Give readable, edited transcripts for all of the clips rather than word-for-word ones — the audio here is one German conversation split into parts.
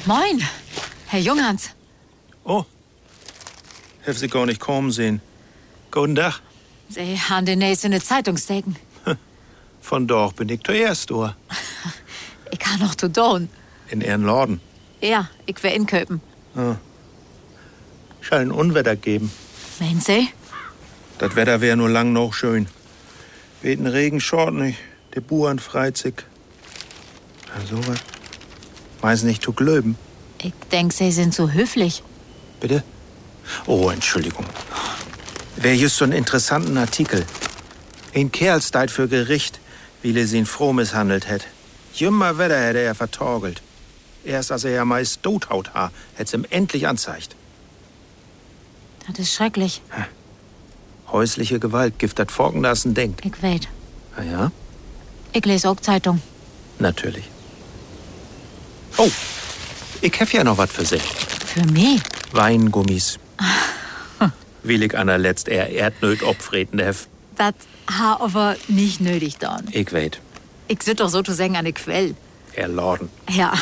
Moin, Herr Junghans. Oh, hab Sie gar nicht kommen sehen. Guten Tag. Sie haben demnächst in der Zeitung steken. Von dort bin ich zuerst, oder? Ich kann noch zu tun. In Ihren Laden. Ja, ich wär in Köpen. Ah. Schall ein Unwetter geben. Meinen Sie? Das Wetter wär nur lang noch schön. Weten Regen schort nicht. Der Buren freit sich. Ja, sowas. Weiß nicht zu glöben. Ich denk, Sie sind so höflich. Bitte? Oh, Entschuldigung. Wär just so einen interessanten Artikel. Ein Kerl steht für Gericht, wie er sie in Froh misshandelt hätt. Jümmer Wetter hätte er vertorgelt. Erst als er ja meist tothaut ha, hätt's ihm endlich anzeigt. Das ist schrecklich. Häusliche Gewalt, Gift dat Forkenlassen denkt. Ich weet. Ah ja? Ich lese auch Zeitung. Natürlich. Oh, ich hef ja noch was für sich. Für mich? Weingummis. Will ich einer letzt eher Erdnöt opfreten hef. Das ha aber nicht nötig dann. Ich weet. Ich sit doch sozusagen an der Quell. Erladen. Ja.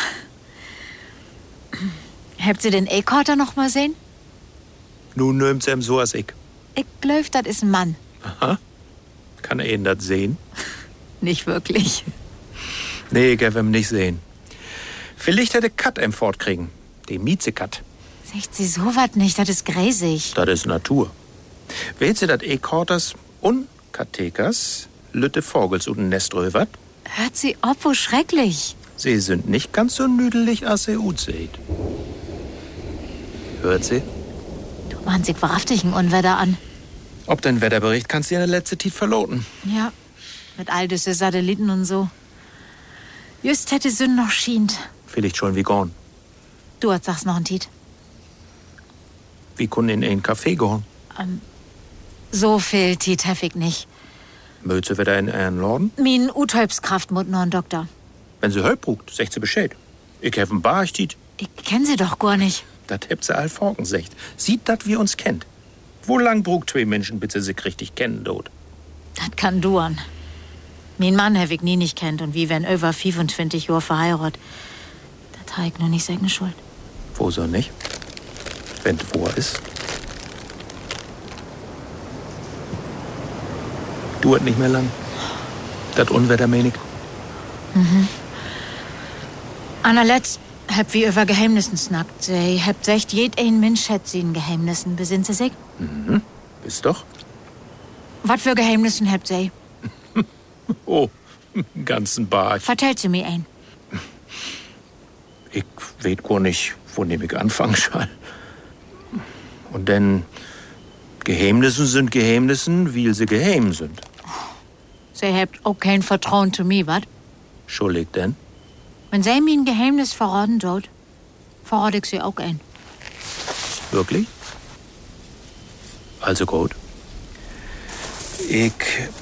Habt ihr den E-Korter noch mal sehen? Nun nömt's ihm so als ich. Ich glaub, das ist ein Mann. Aha. Kann er ihn das sehen? Nicht wirklich. Nee, ich hab ihm nicht sehen. Vielleicht hätte Kat ihm fortkriegen. Die Miezekat. Sagt sie sowas nicht, das ist gräsig. Das ist Natur. Weht sie dat E-Korters und Katekers Lütte Vogels und Nest röwert? Hört sie ob, wo schrecklich. Sie sind nicht ganz so nüdelig, als sie ut seht. Hört sie? Du machst sich wahrhaftig ein Unwetter an. Ob dein Wetterbericht kannst du in der letzten Zeit verloten. Ja, mit all diese Satelliten und so. Just hätte Sünn noch schient. Vielleicht schon wie gorn. Du hast sagst noch ein Tiet. Wie können in ein Café gehen? So viel Tiet hef ich nicht. Möze wieder in einen Laden? Min Uthölpskraft mut noch ein Doktor. Wenn sie Hölp brugt, sagt sie Bescheid. Ich hef ein Barchtit. Ich kenn sie doch gar nicht. Dat hebt sie all Forken secht. Sieht dat, wie uns kennt. Wo lang brugt zwei Menschen, bis sie sich richtig kennen, dort? Das kann duern. Min Mann hef ich nie nicht kennt und wie wenn über 25 Jahre verheiratet. Das ha ich nur nicht seine Schuld. Wo so nicht? Wenn's wo ist. Duert nicht mehr lang. Dat Unwetter menig. Anerletzt hab wie über Geheimnissen snackt. Sie habt secht, ein Mensch hätt sie in Geheimnissen. Besinnt sie sich? Mhm. Bist doch? Was für Geheimnissen habt sie? Oh, ganzen Barch. Vertellt sie mir ein. Ich weet gar nicht, wo nehm ich anfangen soll. Und denn Geheimnissen sind Geheimnissen, weil sie geheim sind. Sie habt auch kein Vertrauen zu mir, wat? Schuldig denn? Wenn sie mir ein Geheimnis verraten tut, verrate ich sie auch ein. Wirklich? Also gut. Ich...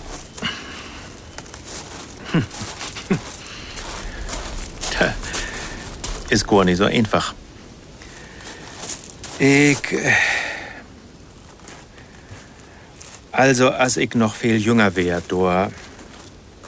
Da ist gar nicht so einfach. Also, als ich noch viel jünger wär, da